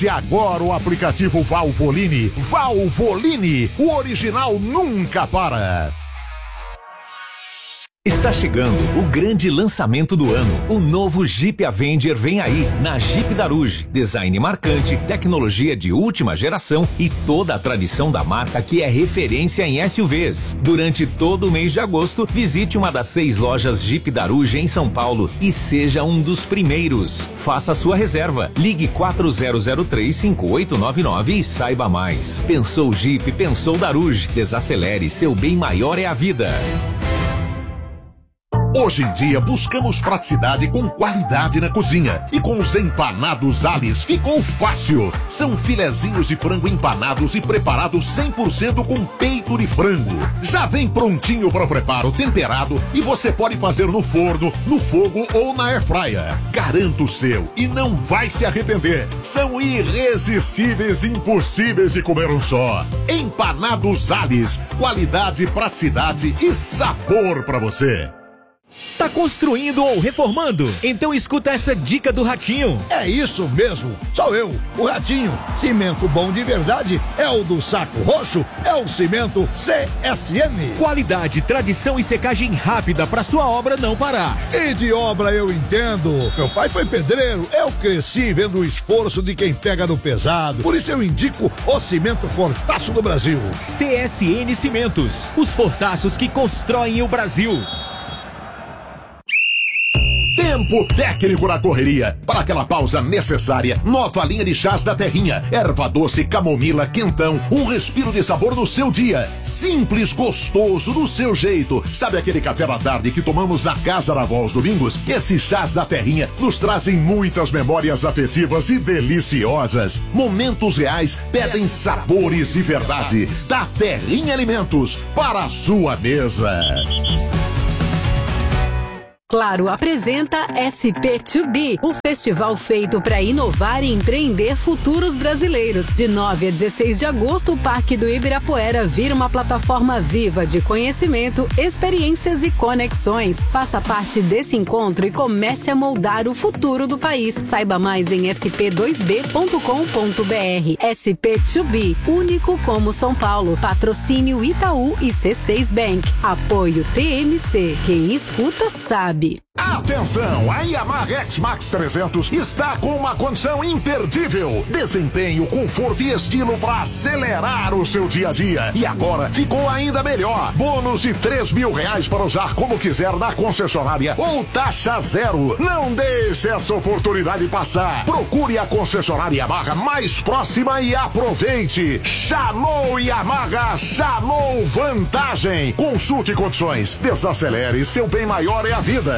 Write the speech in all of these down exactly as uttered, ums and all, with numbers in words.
E agora o aplicativo Valvoline. Valvoline, o original nunca para. Está chegando o grande lançamento do ano. O novo Jeep Avenger vem aí na Jeep Daruge. Design marcante, tecnologia de última geração e toda a tradição da marca que é referência em S U Vs. Durante todo o mês de agosto, visite uma das seis lojas Jeep Daruge em São Paulo e seja um dos primeiros. Faça sua reserva. Ligue quatro zero zero três, cinco oito nove nove e saiba mais. Pensou Jeep, pensou Daruge. Desacelere, seu bem maior é a vida. Hoje em dia buscamos praticidade com qualidade na cozinha. E com os empanados Alice ficou fácil. São filezinhos de frango empanados e preparados cem por cento com peito de frango. Já vem prontinho para o preparo, temperado, e você pode fazer no forno, no fogo ou na airfryer. Garanto o seu e não vai se arrepender. São irresistíveis e impossíveis de comer um só. Empanados Alice, qualidade, praticidade e sabor para você. Tá construindo ou reformando? Então escuta essa dica do Ratinho. É isso mesmo, sou eu, o Ratinho. Cimento bom de verdade é o do Saco Roxo, é o cimento C S M. Qualidade, tradição e secagem rápida pra sua obra não parar. E de obra eu entendo. Meu pai foi pedreiro, eu cresci vendo o esforço de quem pega no pesado. Por isso eu indico o cimento Fortaço do Brasil. C S N Cimentos, os fortaços que constroem o Brasil. Tempo técnico na correria. Para aquela pausa necessária, nota a linha de chás da Terrinha. Erva doce, camomila, quentão. Um respiro de sabor no seu dia. Simples, gostoso, do seu jeito. Sabe aquele café da tarde que tomamos na casa da avó aos domingos? Esses chás da Terrinha nos trazem muitas memórias afetivas e deliciosas. Momentos reais pedem sabores de verdade. Da Terrinha Alimentos, para a sua mesa. Claro apresenta S P dois B, um festival feito para inovar e empreender futuros brasileiros. De nove a dezesseis de agosto, o Parque do Ibirapuera vira uma plataforma viva de conhecimento, experiências e conexões. Faça parte desse encontro e comece a moldar o futuro do país. Saiba mais em s p dois b ponto com ponto b r. S P dois B, único como São Paulo. Patrocínio Itaú e C seis Bank. Apoio T M C. Quem escuta sabe. Atenção, a Yamaha X-Max trezentos está com uma condição imperdível. Desempenho, conforto e estilo para acelerar o seu dia a dia. E agora ficou ainda melhor. Bônus de três mil reais para usar como quiser na concessionária ou taxa zero. Não deixe essa oportunidade passar. Procure a concessionária Yamaha mais próxima e aproveite. Chamou Yamaha, chamou vantagem. Consulte condições. Desacelere, seu bem maior é a vida.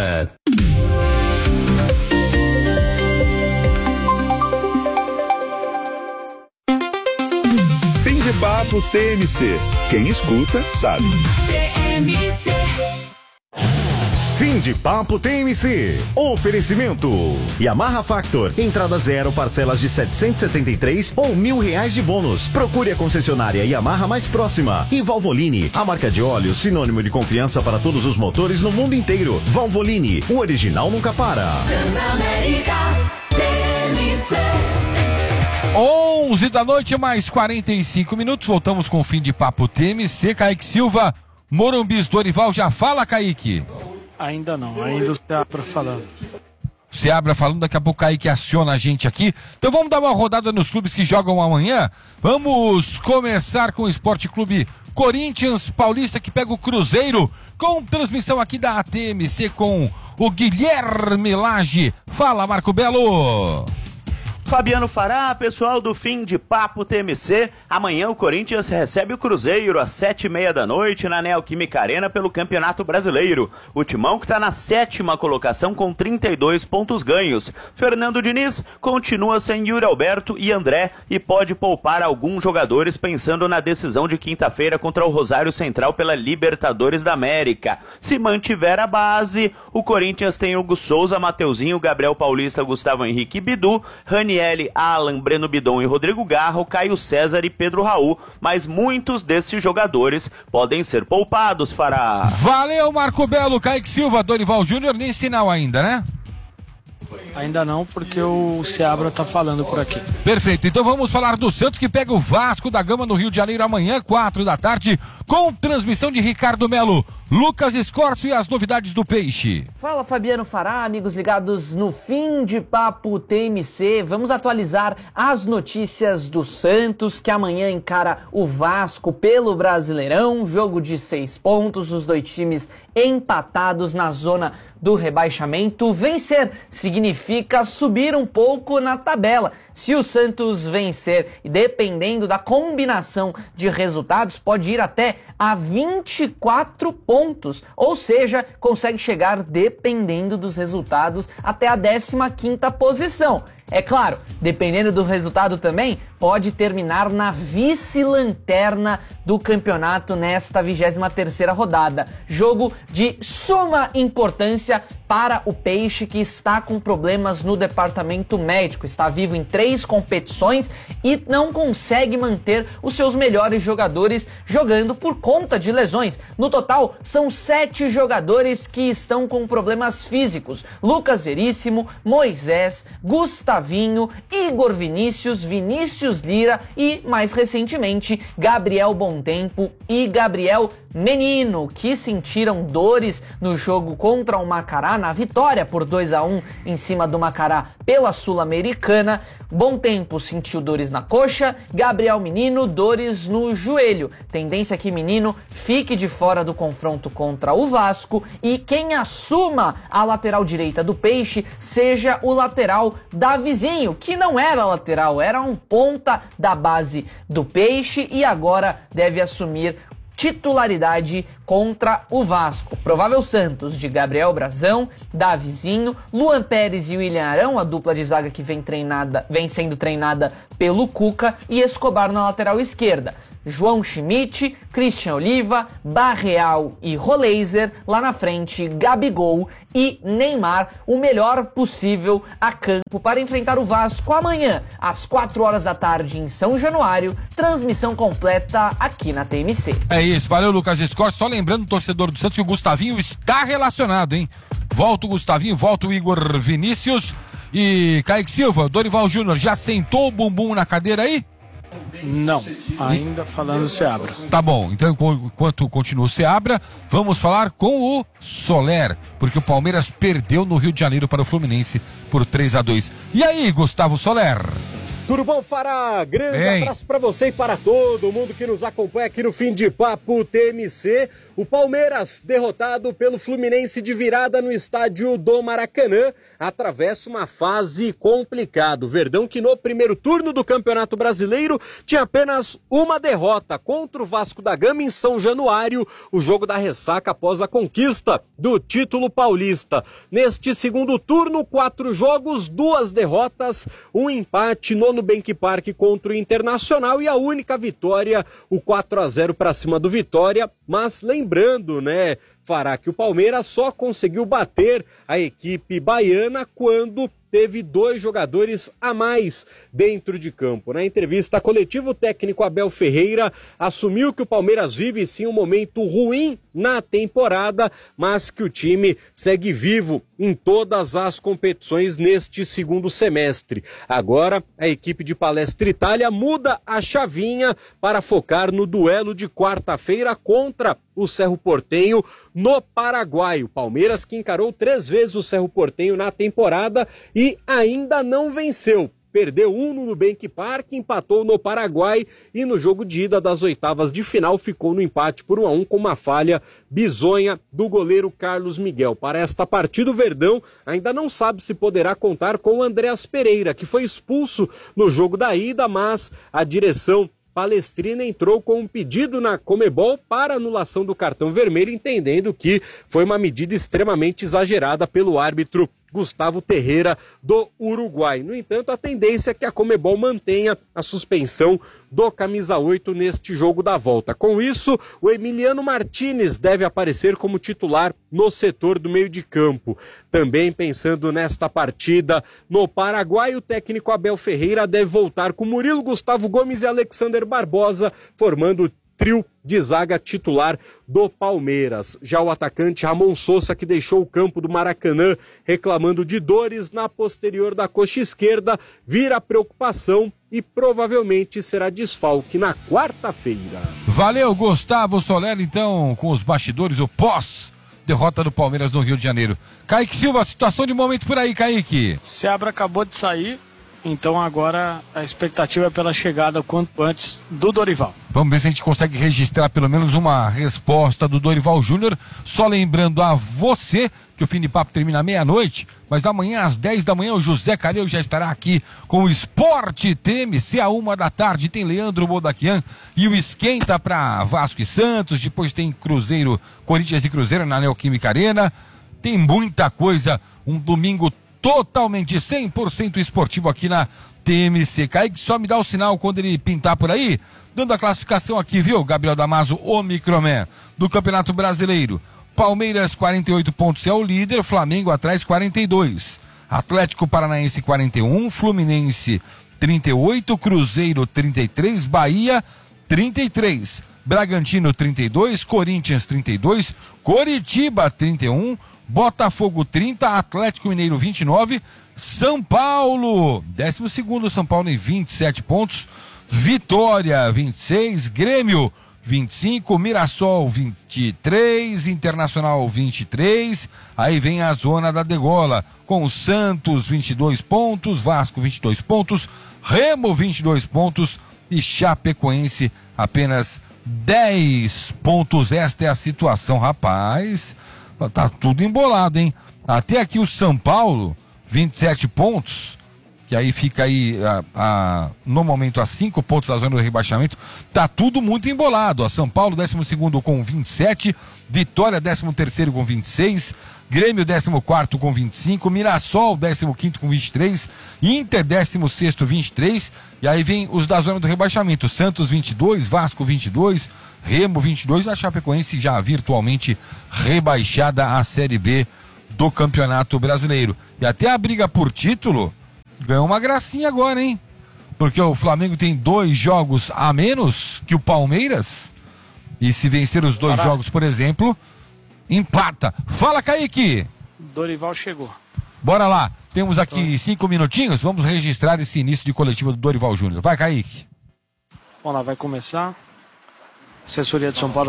Fim de papo T M C. Quem escuta sabe. T M C. Fim de papo T M C. Oferecimento Yamaha Factor. Entrada zero, parcelas de setecentos e setenta e três ou mil reais de bônus. Procure a concessionária Yamaha mais próxima. E Valvoline, a marca de óleo sinônimo de confiança para todos os motores no mundo inteiro. Valvoline, o original nunca para. Transamérica T M C. onze da noite, mais quarenta e cinco minutos. Voltamos com o fim de papo T M C. Kaique Silva, Morumbis, Dorival, já fala, Kaique. Ainda não, ainda o Seabra falando. Seabra falando, daqui a pouco o Kaique aciona a gente aqui. Então vamos dar uma rodada nos clubes que jogam amanhã. Vamos começar com o Esporte Clube Corinthians Paulista, que pega o Cruzeiro, com transmissão aqui da A T M C com o Guilherme Lage. Fala, Marco Belo. Fabiano Fará, pessoal do Fim de Papo T M C, amanhã o Corinthians recebe o Cruzeiro às sete e meia da noite na Neoquímica Arena pelo Campeonato Brasileiro. O Timão que está na sétima colocação com trinta e dois pontos ganhos. Fernando Diniz continua sem Yuri Alberto e André e pode poupar alguns jogadores pensando na decisão de quinta-feira contra o Rosário Central pela Libertadores da América. Se mantiver a base, o Corinthians tem Hugo Souza, Mateuzinho, Gabriel Paulista, Gustavo Henrique e Bidu, Raniel, Alan, Breno Bidon e Rodrigo Garro, Caio César e Pedro Raul, mas muitos desses jogadores podem ser poupados, Fará. Valeu, Marco Belo. Kaique Silva, Dorival Júnior, nem sinal ainda, né? Ainda não, porque o Seabra tá falando por aqui. Perfeito, então vamos falar do Santos que pega o Vasco da Gama no Rio de Janeiro amanhã, quatro da tarde, com transmissão de Ricardo Melo, Lucas Escorcio e as novidades do Peixe. Fala Fabiano Fará, amigos ligados no Fim de Papo T M C. Vamos atualizar as notícias do Santos, que amanhã encara o Vasco pelo Brasileirão, jogo de seis pontos, os dois times empatados na zona do rebaixamento. Vencer significa subir um pouco na tabela. Se o Santos vencer, e dependendo da combinação de resultados, pode ir até a vinte e quatro pontos, ou seja, consegue chegar, dependendo dos resultados, até a décima quinta posição. É claro, dependendo do resultado também, pode terminar na vice-lanterna do campeonato nesta vigésima terceira rodada. Jogo de suma importância para o Peixe, que está com problemas no departamento médico. Está vivo em três competições e não consegue manter os seus melhores jogadores jogando por conta de lesões. No total, são sete jogadores que estão com problemas físicos. Lucas Veríssimo, Moisés, Gustavinho, Igor Vinícius, Vinícius Lira e, mais recentemente, Gabriel Bontempo e Gabriel Menino, que sentiram dores no jogo contra o Macará, na vitória por dois a um em cima do Macará pela Sul-Americana. Bontempo sentiu dores na coxa, Gabriel Menino dores no joelho. Tendência que Menino fique de fora do confronto contra o Vasco e quem assuma a lateral direita do Peixe seja o lateral Davizinho, que não era lateral, era um ponta da base do Peixe e agora deve assumir titularidade contra o Vasco. Provável Santos de Gabriel Brazão, Davizinho, Luan Pérez e William Arão, a dupla de zaga que vem, treinada, vem sendo treinada pelo Cuca, e Escobar na lateral esquerda. João Schmidt, Christian Oliva, Barreal e Roleiser, lá na frente Gabigol e Neymar, o melhor possível a campo para enfrentar o Vasco amanhã, às quatro horas da tarde em São Januário, transmissão completa aqui na T M C. É isso, valeu Lucas Escorcio, só lembrando o torcedor do Santos que o Gustavinho está relacionado, hein? Volta o Gustavinho, volta o Igor Vinícius e Kaique Silva, Dorival Júnior, já sentou o bumbum na cadeira aí? Não, ainda falando Seabra. Tá bom, então enquanto continua o Seabra, vamos falar com o Soler, porque o Palmeiras perdeu no Rio de Janeiro para o Fluminense por três a dois. E aí, Gustavo Soler? Tudo bom, Fará? Grande Ei. abraço para você e para todo mundo que nos acompanha aqui no Fim de Papo T M C. O Palmeiras, derrotado pelo Fluminense de virada no estádio do Maracanã, atravessa uma fase complicada. O Verdão, que no primeiro turno do Campeonato Brasileiro tinha apenas uma derrota contra o Vasco da Gama em São Januário, o jogo da ressaca após a conquista do título paulista. Neste segundo turno, quatro jogos, duas derrotas, um empate no Nubank Park contra o Internacional e a única vitória, o quatro a zero para cima do Vitória, mas lembrando, né, Fará, que o Palmeiras só conseguiu bater a equipe baiana quando teve dois jogadores a mais dentro de campo. Na entrevista coletiva, o técnico Abel Ferreira assumiu que o Palmeiras vive sim um momento ruim na temporada, mas que o time segue vivo em todas as competições neste segundo semestre. Agora, a equipe de Palestra Itália muda a chavinha para focar no duelo de quarta-feira contra o Cerro Porteño no Paraguai. O Palmeiras, que encarou três vezes o Cerro Porteño na temporada e ainda não venceu. Perdeu um no Nubank Park, empatou no Paraguai e no jogo de ida das oitavas de final ficou no empate por um a um com uma falha bizonha do goleiro Carlos Miguel. Para esta partida, o Verdão ainda não sabe se poderá contar com o Andreas Pereira, que foi expulso no jogo da ida, mas a direção palestrina entrou com um pedido na Conmebol para anulação do cartão vermelho, entendendo que foi uma medida extremamente exagerada pelo árbitro Gustavo Terreira do Uruguai. No entanto, a tendência é que a Conmebol mantenha a suspensão do camisa oito neste jogo da volta. Com isso, o Emiliano Martinez deve aparecer como titular no setor do meio de campo. Também pensando nesta partida no Paraguai, o técnico Abel Ferreira deve voltar com Murilo, Gustavo Gomes e Alexander Barbosa, formando trio de zaga titular do Palmeiras. Já o atacante Ramon Sousa, que deixou o campo do Maracanã reclamando de dores na posterior da coxa esquerda, vira preocupação e provavelmente será desfalque na quarta-feira. Valeu, Gustavo Soler, então, com os bastidores, o pós-derrota do Palmeiras no Rio de Janeiro. Kaique Silva, situação de momento por aí, Kaique. Seabra acabou de sair, então agora a expectativa é pela chegada o quanto antes do Dorival. Vamos ver se a gente consegue registrar pelo menos uma resposta do Dorival Júnior. Só lembrando a você que o Fim de Papo termina à meia-noite, mas amanhã às dez da manhã o José Calil já estará aqui com o Esporte T M C. A uma da tarde tem Leandro Bodaquian e o Esquenta para Vasco e Santos. Depois tem Cruzeiro, Corinthians e Cruzeiro na Neoquímica Arena. Tem muita coisa, um domingo totalmente cem por cento esportivo aqui na T M C. Kaique, só me dá o sinal quando ele pintar por aí, dando a classificação aqui, viu, Gabriel Damaso, o Microman, do Campeonato Brasileiro. Palmeiras, quarenta e oito pontos, é o líder, Flamengo atrás, quarenta e dois. Atlético Paranaense, quarenta e um, Fluminense, trinta e oito, Cruzeiro, trinta e três, Bahia, trinta e três, Bragantino, trinta e dois, Corinthians, trinta e dois, Coritiba, trinta e um, Botafogo trinta, Atlético Mineiro vinte e nove, São Paulo, décimo segundo, São Paulo em vinte e sete pontos, Vitória vinte e seis, Grêmio vinte e cinco, Mirassol vinte e três, Internacional vinte e três, aí vem a zona da degola, com o Santos vinte e dois pontos, Vasco vinte e dois pontos, Remo vinte e dois pontos e Chapecoense apenas dez pontos. Esta é a situação, rapaz. Tá tudo embolado, hein? Até aqui o São Paulo, vinte e sete pontos, que aí fica aí a, a, no momento a cinco pontos da zona do rebaixamento. Tá tudo muito embolado. A São Paulo, décimo segundo com vinte e sete, Vitória, décimo terceiro com vinte e seis, Grêmio, décimo quarto com vinte e cinco, Mirassol, décimo quinto com vinte e três, Inter, décimo sexto, vinte e três, e aí vem os da zona do rebaixamento, Santos vinte e dois, Vasco vinte e dois, Remo vinte e dois, a Chapecoense já virtualmente rebaixada à Série B do Campeonato Brasileiro. E até a briga por título ganhou uma gracinha agora, hein? Porque o Flamengo tem dois jogos a menos que o Palmeiras, e se vencer os dois Fala. jogos, por exemplo, empata. Fala, Kaique! Dorival chegou. Bora lá, temos aqui cinco minutinhos, vamos registrar esse início de coletiva do Dorival Júnior. Vai, Kaique! Vamos lá, vai começar. Assessoria de São Paulo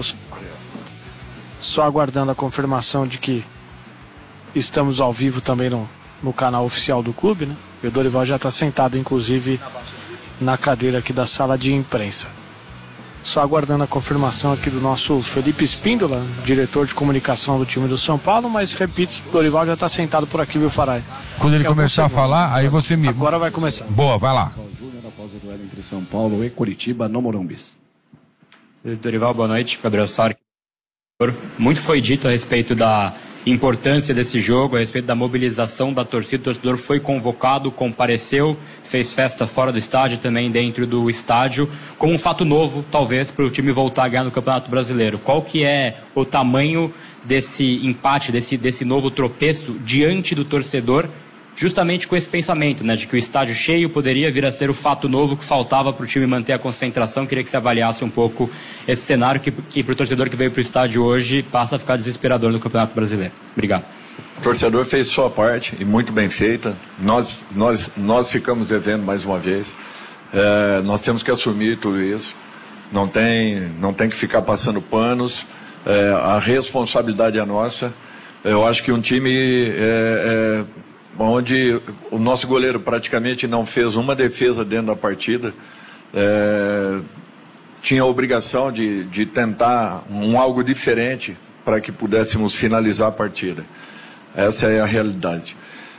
só aguardando a confirmação de que estamos ao vivo também no, no canal oficial do clube, né? E o Dorival já está sentado, inclusive, na cadeira aqui da sala de imprensa. Só aguardando a confirmação aqui do nosso Felipe Espíndola, diretor de comunicação do time do São Paulo, mas repito, o Dorival já está sentado por aqui, viu, Farai? Quando ele começar a falar, aí você me... Agora vai começar. Boa, vai lá. Após o duelo entre São Paulo e Coritiba no Morumbis. Dorival, boa noite. Gabriel Sark. Muito foi dito a respeito da importância desse jogo, a respeito da mobilização da torcida. O torcedor foi convocado, compareceu, fez festa fora do estádio, também dentro do estádio, como um fato novo, talvez, para o time voltar a ganhar no Campeonato Brasileiro. Qual que é o tamanho desse empate, desse, desse novo tropeço diante do torcedor, justamente com esse pensamento, né, de que o estádio cheio poderia vir a ser o fato novo que faltava para o time manter a concentração? Queria que você avaliasse um pouco esse cenário que, que para o torcedor que veio para o estádio hoje passa a ficar desesperador no Campeonato Brasileiro. Obrigado. O torcedor fez sua parte e muito bem feita. Nós, nós, nós ficamos devendo mais uma vez. É, nós temos que assumir tudo isso. Não tem, não tem que ficar passando panos. É, a responsabilidade é nossa. Eu acho que um time... É, é, onde o nosso goleiro praticamente não fez uma defesa dentro da partida, é, tinha a obrigação de, de tentar um algo diferente para que pudéssemos finalizar a partida. Essa é a realidade.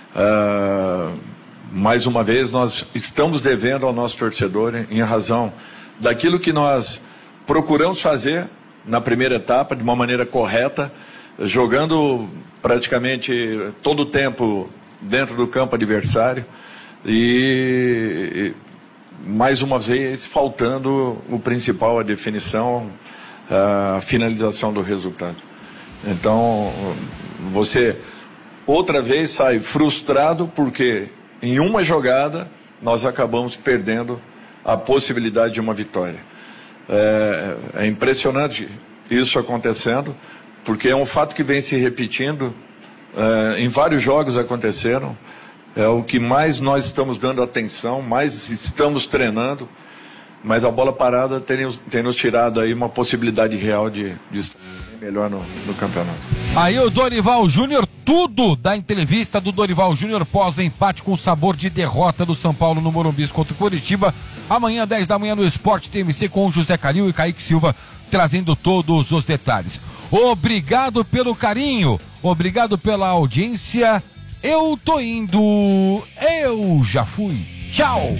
É, mais uma vez, nós estamos devendo ao nosso torcedor em razão daquilo que nós procuramos fazer na primeira etapa, de uma maneira correta, jogando praticamente todo o tempo dentro do campo adversário e, mais uma vez, faltando o principal, a definição, a finalização do resultado. Então, você outra vez sai frustrado porque em uma jogada nós acabamos perdendo a possibilidade de uma vitória. É, é impressionante isso acontecendo, porque é um fato que vem se repetindo, é, em vários jogos aconteceram, é o que mais nós estamos dando atenção, mais estamos treinando, mas a bola parada tem, tem nos tirado aí uma possibilidade real de, de estar melhor no, no campeonato. Aí o Dorival Júnior, tudo da entrevista do Dorival Júnior pós-empate com sabor de derrota do São Paulo no Morumbi contra o Coritiba. Amanhã, dez da manhã, no Esporte T M C com o José Calil e Kaique Silva, trazendo todos os detalhes. Obrigado pelo carinho, obrigado pela audiência. Eu tô indo, eu já fui. Tchau!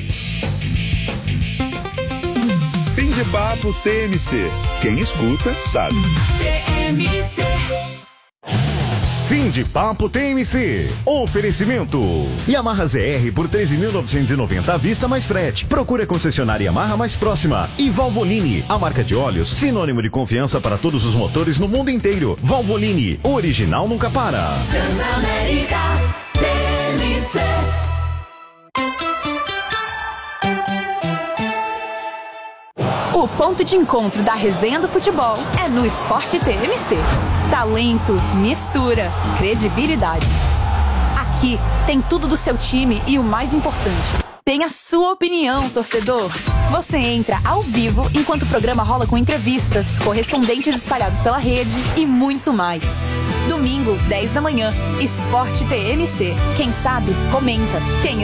Fim de papo T M C. Quem escuta, sabe. T M C. Fim de papo T M C. Oferecimento. Yamaha Z R por treze mil novecentos e noventa à vista mais frete. Procure a concessionária Yamaha mais próxima. E Valvoline, a marca de óleos, sinônimo de confiança para todos os motores no mundo inteiro. Valvoline, o original nunca para. Transamérica T M C. O ponto de encontro da resenha do futebol é no Esporte T M C. Talento, mistura, credibilidade. Aqui tem tudo do seu time e o mais importante, tem a sua opinião, torcedor. Você entra ao vivo enquanto o programa rola com entrevistas, correspondentes espalhados pela rede e muito mais. Domingo, dez da manhã, Esporte T M C. Quem sabe, comenta. Quem